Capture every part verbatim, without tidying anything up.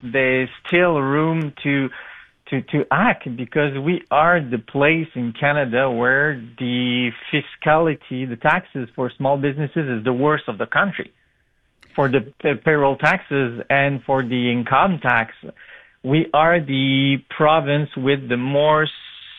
there's still room to to to act, because we are the place in Canada where the fiscality, the taxes for small businesses is the worst of the country. For the payroll taxes and for the income tax, we are the province with the more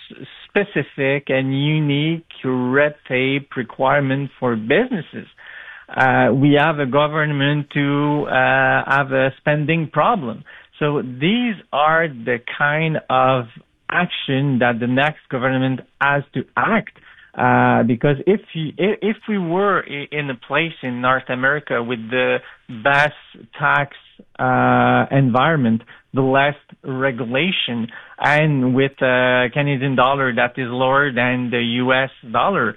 specific and unique red tape requirement for businesses. Uh, we have a government to uh, have a spending problem. So these are the kind of action that the next government has to act. Uh, because if you, if we were in a place in North America with the best tax uh, environment, the less regulation, and with a Canadian dollar that is lower than the U S dollar,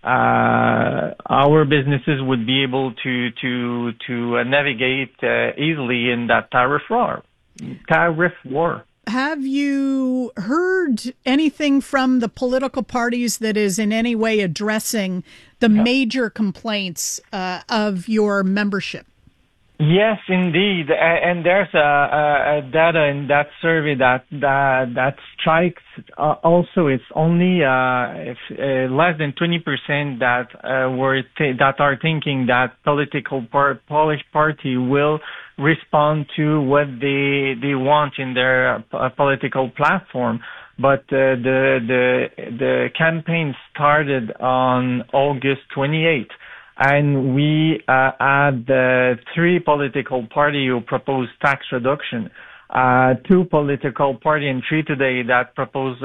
uh, our businesses would be able to to to navigate uh, easily in that tariff war. Tariff war. Have you heard anything from the political parties that is in any way addressing the yeah. major complaints uh, of your membership? Yes, indeed. And there's a, a, a data in that survey that that, that strikes uh, also. It's only uh, if, uh, less than twenty percent that uh, were th- that are thinking that political par- Polish party will respond to what they they want in their uh, political platform. But uh, the the the campaign started on August twenty-eighth. And we uh, had uh, three political parties who proposed tax reduction, uh, two political parties and three today that propose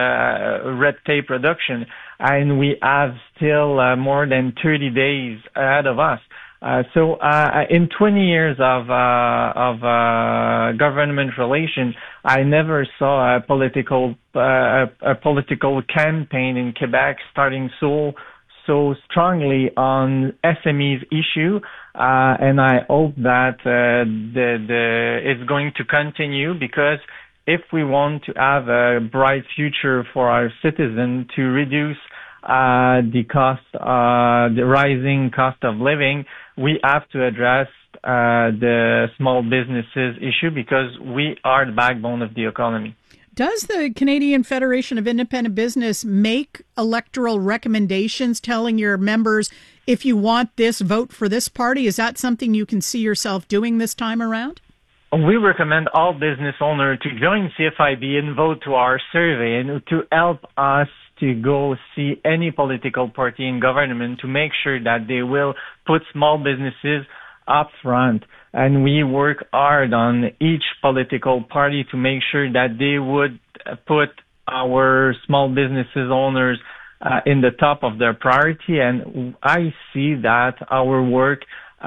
uh, red tape reduction, and we have still uh, more than thirty days ahead of us. Uh, so uh, in twenty years of uh, of uh, government relations, I never saw a political uh, a political campaign in Quebec starting so. so strongly on S M Es issue, uh, and I hope that uh, the, the it's going to continue, because if we want to have a bright future for our citizens, to reduce uh, the cost, uh, the rising cost of living, we have to address uh, the small businesses issue, because we are the backbone of the economy. Does the Canadian Federation of Independent Business make electoral recommendations telling your members, if you want this, vote for this party? Is that something you can see yourself doing this time around? We recommend all business owners to join C F I B and vote to our survey, and to help us to go see any political party in government to make sure that they will put small businesses up front. And we work hard on each political party to make sure that they would put our small businesses owners uh, in the top of their priority. And I see that our work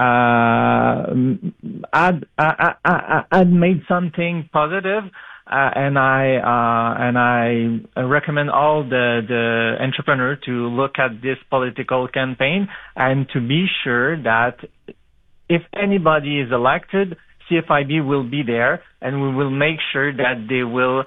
uh, had, uh, uh, had made something positive. Uh, and I uh, and I recommend all the, the entrepreneurs to look at this political campaign and to be sure that if anybody is elected, C F I B will be there, and we will make sure that they will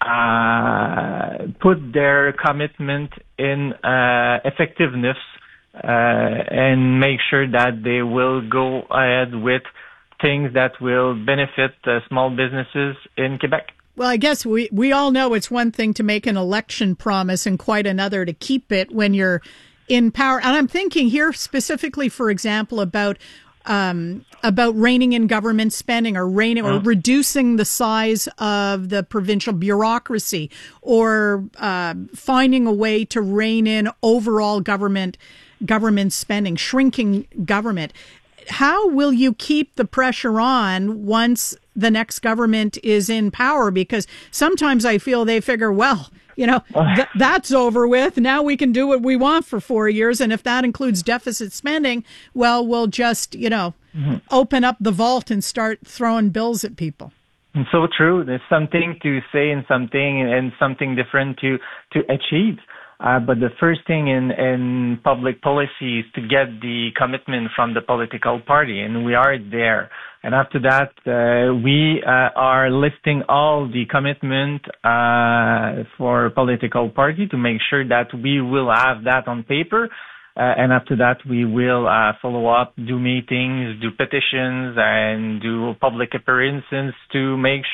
uh, put their commitment in uh, effectiveness uh, and make sure that they will go ahead with things that will benefit uh, small businesses in Quebec. Well, I guess we, we all know it's one thing to make an election promise and quite another to keep it when you're in power. And I'm thinking here specifically, for example, about Um, about reining in government spending, or reining or reducing the size of the provincial bureaucracy, or uh, finding a way to rein in overall government government spending, shrinking government. How will you keep the pressure on once the next government is in power? Because sometimes I feel they figure, well, you know, th- that's over with. Now we can do what we want for four years. And if that includes deficit spending, well, we'll just, you know, mm-hmm. open up the vault and start throwing bills at people. So true. There's something to say and something and something different to, to achieve. Uh, but the first thing in, in public policy is to get the commitment from the political party, and we are there. And after that, uh, we uh, are listing all the commitment uh, for political party to make sure that we will have that on paper. Uh, and after that, we will uh, follow up, do meetings, do petitions, and do public appearances to make